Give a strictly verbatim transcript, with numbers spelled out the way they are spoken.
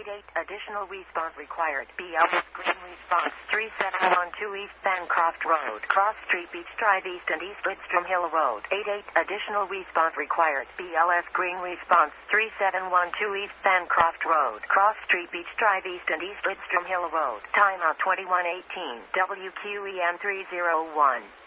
eight eight. Additional response required. B L S Green response. three seven one two East Bancroft Road. Cross Street Beach Drive East and East Lidstrom Hill Road. eight eight. Additional response required. B L S Green response. three seven one two East Bancroft Road. Cross Street Beach Drive East and East Lidstrom Hill Road. Timeout twenty-one eighteen. W Q E M three oh one.